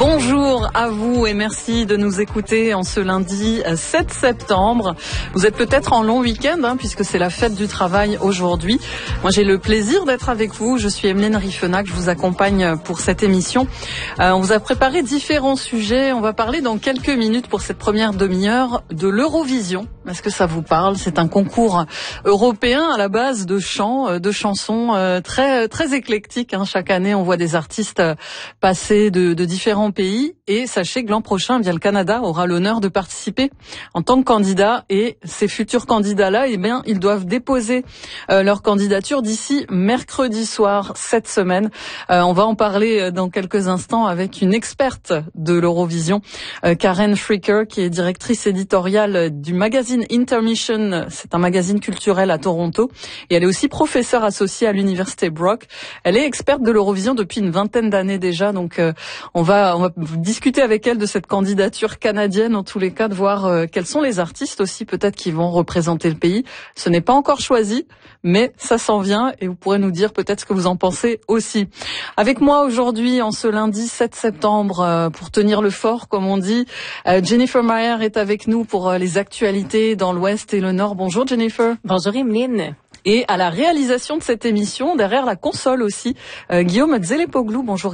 Bonjour à vous et merci de nous écouter en ce lundi 7 septembre. Vous êtes peut-être en long week-end puisque c'est la fête du travail aujourd'hui. Moi j'ai le plaisir d'être avec vous. Je suis Emeline Riffenac, je vous accompagne pour cette émission. On vous a préparé différents sujets. On va parler dans quelques minutes pour cette première demi-heure de l'Eurovision. Est-ce que ça vous parle? C'est un concours européen à la base de chants, de chansons très éclectiques. Chaque année, on voit des artistes passer de différents pays. Et sachez que l'an prochain, le Canada aura l'honneur de participer en tant que candidat. Et ces futurs candidats-là, ils doivent déposer leur candidature d'ici mercredi soir cette semaine. On va en parler dans quelques instants avec une experte de l'Eurovision, Karen Fricker, qui est directrice éditoriale du magazine Intermission. C'est un magazine culturel à Toronto. Et elle est aussi professeure associée à l'université Brock. Elle est experte de l'Eurovision depuis une vingtaine d'années déjà. Donc, on va discuter avec elle de cette candidature canadienne, en tous les cas, de voir quels sont les artistes aussi, peut-être, qui vont représenter le pays. Ce n'est pas encore choisi, mais ça s'en vient et vous pourrez nous dire peut-être ce que vous en pensez aussi. Avec moi aujourd'hui, en ce lundi 7 septembre, pour tenir le fort, comme on dit, Jennifer Mayer est avec nous pour les actualités dans l'Ouest et le Nord. Bonjour Jennifer. Bonjour Emeline. Et à la réalisation de cette émission, derrière la console aussi, Guillaume Zelepoglou. Bonjour